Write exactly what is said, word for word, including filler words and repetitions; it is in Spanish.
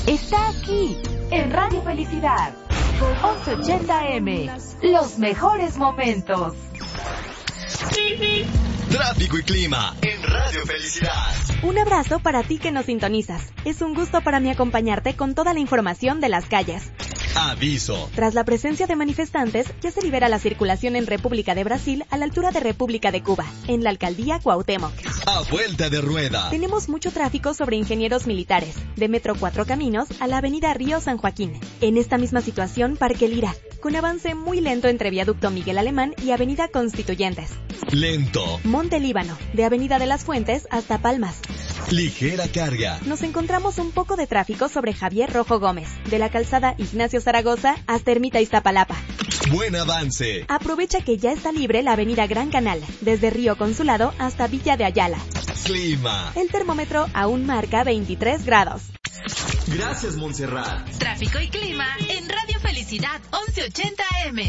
está aquí, en Radio Felicidad, once ochenta eme, los mejores momentos. Tráfico y clima en Radio Felicidad. Un abrazo para ti que nos sintonizas. Es un gusto para mí acompañarte con toda la información de las calles. Aviso. Tras la presencia de manifestantes, ya se libera la circulación en República de Brasil a la altura de República de Cuba, en la alcaldía Cuauhtémoc. A vuelta de rueda. Tenemos mucho tráfico sobre ingenieros militares, de Metro Cuatro Caminos a la avenida Río San Joaquín. En esta misma situación, Parque Lira, con avance muy lento entre Viaducto Miguel Alemán y avenida Constituyentes. Lento. Monte Líbano, de avenida de las Fuentes hasta Palmas. Ligera carga. Nos encontramos un poco de tráfico sobre Javier Rojo Gómez, de la calzada Ignacio Zaragoza hasta Ermita Iztapalapa. Buen avance. Aprovecha que ya está libre la avenida Gran Canal, desde Río Consulado hasta Villa de Ayala. Clima. El termómetro aún marca veintitrés grados. Gracias, Montserrat. Tráfico y clima en Radio Felicidad once ochenta eme.